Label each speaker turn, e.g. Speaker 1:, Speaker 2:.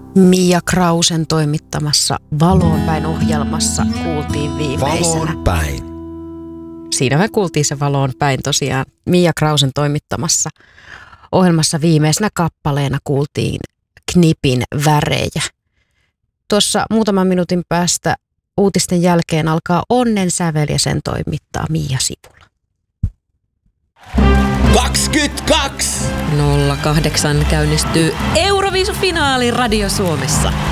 Speaker 1: Mia Krausen toimittamassa Valoon päin -ohjelmassa kuultiin viimeisenä.
Speaker 2: Valoon päin.
Speaker 1: Siinä me kuultiin se Valoon päin tosiaan. Mia Krausen toimittamassa ohjelmassa viimeisenä kappaleena kuultiin Knipin Värejä. Tuossa muutaman minuutin päästä uutisten jälkeen alkaa Onnen sävel ja sen toimittaa Mia Sipula.
Speaker 2: 22!
Speaker 3: 08 käynnistyy Euroviisufinaali Radio Suomessa.